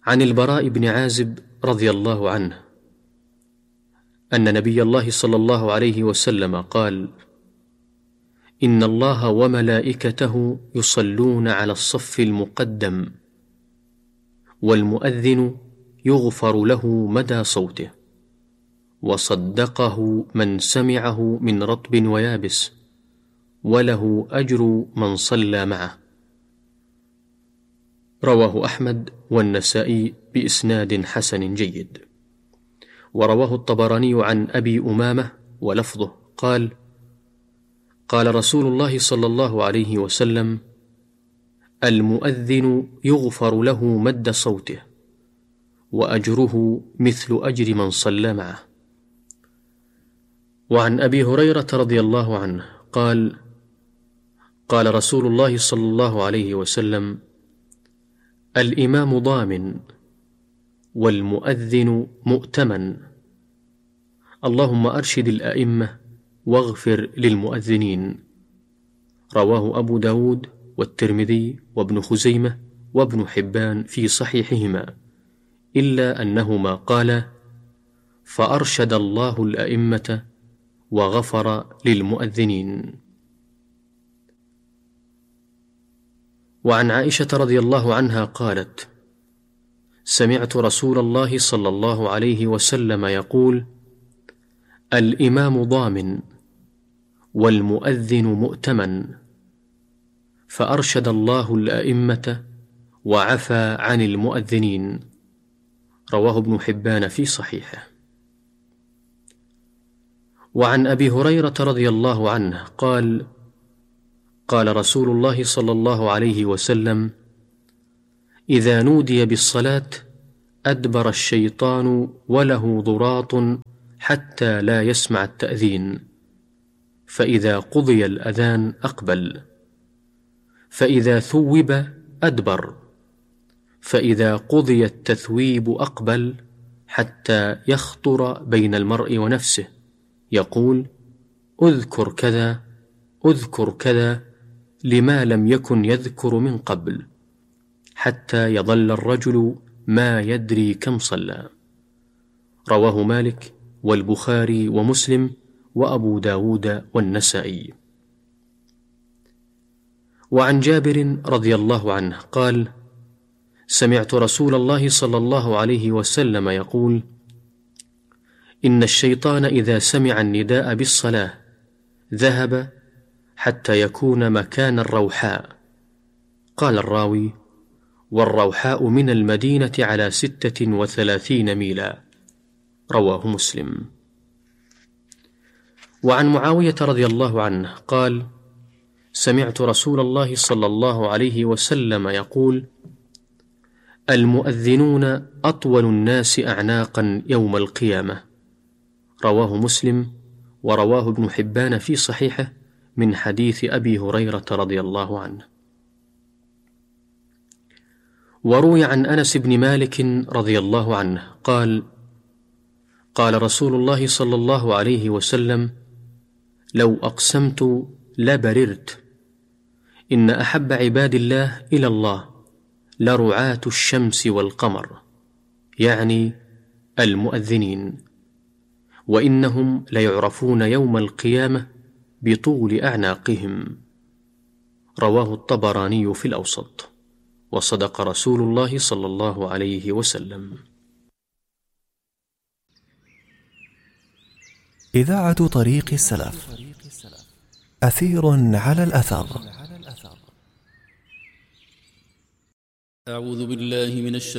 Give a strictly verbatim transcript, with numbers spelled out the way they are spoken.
عن البراء بن عازب رضي الله عنه أن نبي الله صلى الله عليه وسلم قال: إن الله وملائكته يصلون على الصف المقدم، والمؤذن يغفر له مدى صوته، وصدقه من سمعه من رطب ويابس، وله أجر من صلى معه. رواه أحمد والنسائي بإسناد حسن جيد. ورواه الطبراني عن أبي أمامة ولفظه قال: قال رسول الله صلى الله عليه وسلم: المؤذن يغفر له مد صوته، وأجره مثل أجر من صلى معه. وعن أبي هريرة رضي الله عنه قال: قال رسول الله صلى الله عليه وسلم: الإمام ضامن، والمؤذن مؤتمن، اللهم أرشد الأئمة واغفر للمؤذنين. رواه أبو داود والترمذي وابن خزيمة وابن حبان في صحيحهما، إلا أنهما قالا: فأرشد الله الأئمة وغفر للمؤذنين. وعن عائشة رضي الله عنها قالت: سمعت رسول الله صلى الله عليه وسلم يقول: الإمام ضامن، والمؤذن مؤتمن، فأرشد الله الأئمة وعفى عن المؤذنين. رواه ابن حبان في صحيحه. وعن أبي هريرة رضي الله عنه قال: قال رسول الله صلى الله عليه وسلم: إذا نودي بالصلاة أدبر الشيطان وله ضراط حتى لا يسمع التأذين، فإذا قضي الأذان أقبل، فإذا ثوب أدبر، فإذا قضي التثويب أقبل، حتى يخطر بين المرء ونفسه يقول: أذكر كذا أذكر كذا، لما لم يكن يذكر من قبل، حتى يظل الرجل ما يدري كم صلى. رواه مالك والبخاري ومسلم وأبو داود والنسائي. وعن جابر رضي الله عنه قال: سمعت رسول الله صلى الله عليه وسلم يقول: إن الشيطان إذا سمع النداء بالصلاة ذهب حتى يكون مكان الروحاء. قال الراوي: والروحاء من المدينة على ستة وثلاثين ميلا. رواه مسلم. وعن معاوية رضي الله عنه قال: سمعت رسول الله صلى الله عليه وسلم يقول: المؤذنون أطول الناس أعناقا يوم القيامة. رواه مسلم، ورواه ابن حبان في صحيحه من حديث أبي هريرة رضي الله عنه. وروي عن أنس بن مالك رضي الله عنه قال: قال رسول الله صلى الله عليه وسلم: لو أقسمت لبررت، إن أحب عباد الله إلى الله لرعاة الشمس والقمر، يعني المؤذنين، وإنهم ليعرفون يوم القيامة بطول أعناقهم. رواه الطبراني في الأوسط. وصدق رسول الله صلى الله عليه وسلم. إذاعة طريق السلف، أثير على الأثر. أعوذ بالله من الشيطان